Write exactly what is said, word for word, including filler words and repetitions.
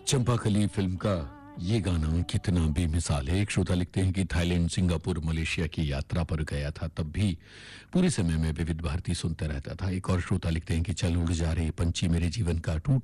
Champakali film का ये गाना कितना बेमिसाल है। एक श्रोता लिखते हैं कि थाईलैंड, सिंगापुर, मलेशिया की यात्रा पर गया था, तब भी पूरे समय में विविध भारती सुनता रहता था। एक और श्रोता लिखते हैं कि चल उड़ जा रहे पंछी मेरे जीवन का टूट